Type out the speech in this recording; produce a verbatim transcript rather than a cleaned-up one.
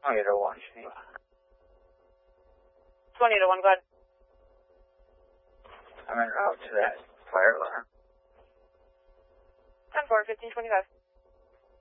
twenty to one, Shane. twenty to one, go ahead. I'm en route to that fire alarm. ten four, fifteen twenty-five.